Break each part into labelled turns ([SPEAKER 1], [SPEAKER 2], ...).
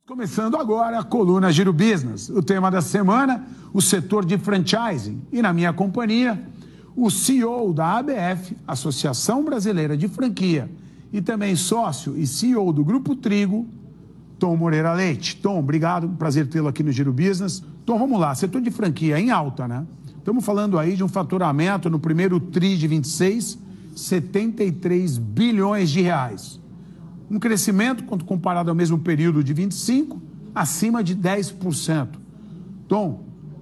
[SPEAKER 1] Começando agora a coluna Giro Business. O tema da semana, o setor de franchising. E na minha companhia, o CEO da ABF, Associação Brasileira de Franquia, e também sócio e CEO do Grupo Trigo, Tom Moreira Leite. Tom, obrigado, prazer tê-lo aqui no Giro Business. Tom, vamos lá, setor de franquia em alta, né? Estamos falando aí de um faturamento no primeiro TRI de 26, 73 bilhões de reais. Um crescimento, quando comparado ao mesmo período de 25, acima de 10%. Tom,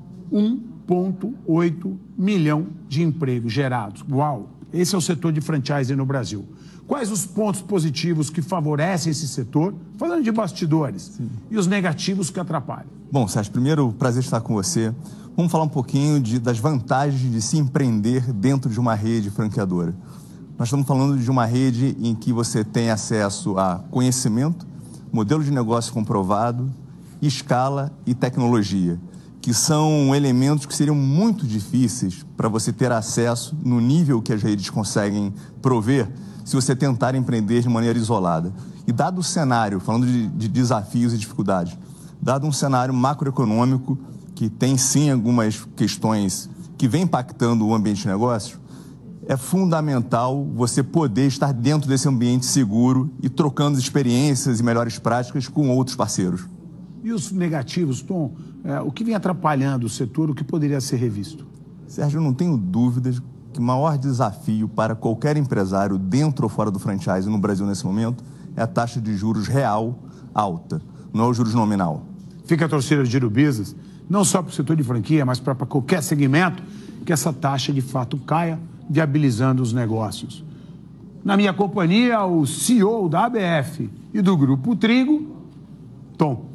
[SPEAKER 1] 1,8 milhão de empregos gerados. Uau! Esse é o setor de franchising no Brasil. Quais os pontos positivos que favorecem esse setor, falando de bastidores, e os negativos que atrapalham?
[SPEAKER 2] Bom, Sérgio, primeiro, prazer estar com você. Vamos falar um pouquinho das vantagens de se empreender dentro de uma rede franqueadora. Nós estamos falando de uma rede em que você tem acesso a conhecimento, modelo de negócio comprovado, escala e tecnologia, que são elementos que seriam muito difíceis para você ter acesso no nível que as redes conseguem prover se você tentar empreender de maneira isolada. E dado o cenário, falando de desafios e dificuldades, dado um cenário macroeconômico que tem sim algumas questões que vem impactando o ambiente de negócio, é fundamental você poder estar dentro desse ambiente seguro e trocando experiências e melhores práticas com outros parceiros.
[SPEAKER 1] E os negativos, Tom? O que vem atrapalhando o setor, o que poderia ser revisto?
[SPEAKER 2] Sérgio, eu não tenho dúvidas que o maior desafio para qualquer empresário dentro ou fora do franchise no Brasil nesse momento é a taxa de juros real alta, não é o juros nominal.
[SPEAKER 1] Fica a torcida do Giro Business, não só para o setor de franquia, mas para qualquer segmento, que essa taxa de fato caia, viabilizando os negócios. Na minha companhia, o CEO da ABF e do Grupo Trigo, Tom.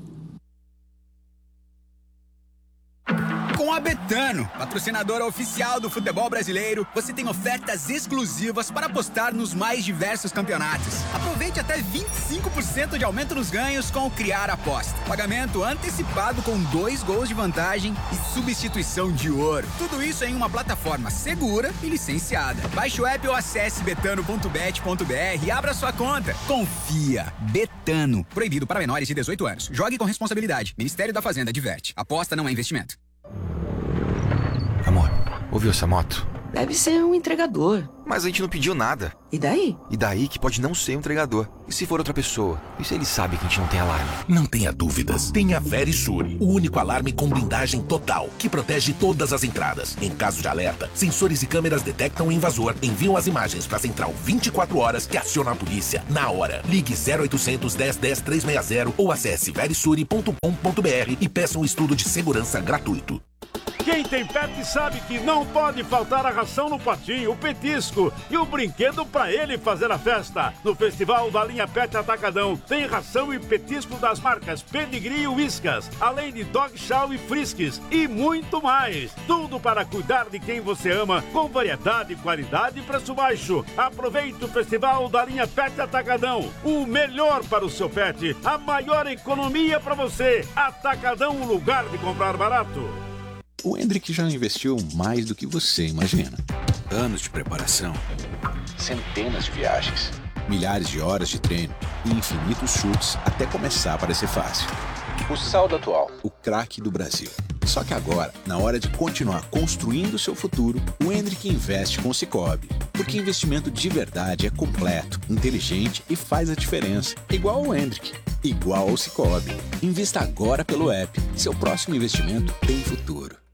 [SPEAKER 3] Com a Betano, patrocinadora oficial do futebol brasileiro, você tem ofertas exclusivas para apostar nos mais diversos campeonatos. Aproveite até 25% de aumento nos ganhos com o Criar Aposta. Pagamento antecipado com 2 gols de vantagem e substituição de ouro. Tudo isso em uma plataforma segura e licenciada. Baixe o app ou acesse betano.bet.br e abra sua conta. Confia. Betano. Proibido para menores de 18 anos. Jogue com responsabilidade. Ministério da Fazenda adverte. Aposta não é investimento.
[SPEAKER 4] Amor, ouviu essa moto?
[SPEAKER 5] Deve ser um entregador.
[SPEAKER 4] Mas a gente não pediu nada.
[SPEAKER 5] E daí?
[SPEAKER 4] E daí que pode não ser um entregador. E se for outra pessoa? E se ele sabe que a gente não tem alarme?
[SPEAKER 6] Não tenha dúvidas. Tem a Verisure, o único alarme com blindagem total, que protege todas as entradas. Em caso de alerta, sensores e câmeras detectam o invasor, enviam as imagens para a central 24 horas que aciona a polícia na hora. Ligue 0800 10 10 360 ou acesse verisure.com.br e peça um estudo de segurança gratuito.
[SPEAKER 7] Quem tem pet sabe que não pode faltar a ração no potinho, o petisco e o brinquedo para ele fazer a festa. No Festival da Linha Pet Atacadão tem ração e petisco das marcas Pedigree e Whiskas, além de Dog Chow e Friskies e muito mais. Tudo para cuidar de quem você ama, com variedade, qualidade e preço baixo. Aproveite o Festival da Linha Pet Atacadão. O melhor para o seu pet, a maior economia para você. Atacadão, um lugar de comprar barato.
[SPEAKER 8] O Hendrick já investiu mais do que você imagina. Anos de preparação, centenas de viagens, milhares de horas de treino e infinitos chutes até começar a parecer fácil. O saldo atual, o craque do Brasil. Só que agora, na hora de continuar construindo seu futuro, o Hendrick investe com o Sicoob. Porque investimento de verdade é completo, inteligente e faz a diferença. Igual ao Hendrick, igual ao Sicoob. Invista agora pelo app. Seu próximo investimento tem futuro.